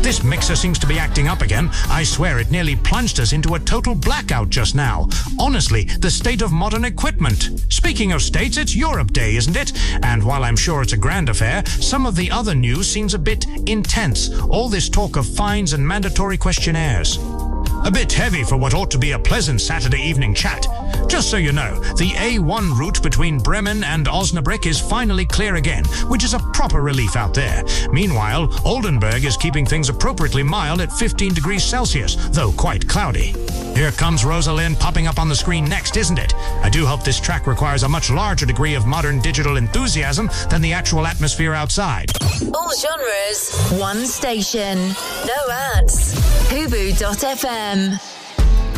This mixer seems to be acting up again. I swear it nearly plunged us into a total blackout just now. Honestly, the state of modern equipment. Speaking of states, it's Europe Day, isn't it? And while I'm sure it's a grand affair, some of the other news seems a bit intense. All this talk of fines and mandatory questionnaires. A bit heavy for what ought to be a pleasant Saturday evening chat. Just so you know, the A1 route between Bremen and Osnabrück is finally clear again, which is a proper relief out there. Meanwhile, Oldenburg is keeping things appropriately mild at 15 degrees Celsius, though quite cloudy. Here comes Rosalind popping up on the screen next, isn't it? I do hope this track requires a much larger degree of modern digital enthusiasm than the actual atmosphere outside. All genres, one station. No ads. Hubu.fm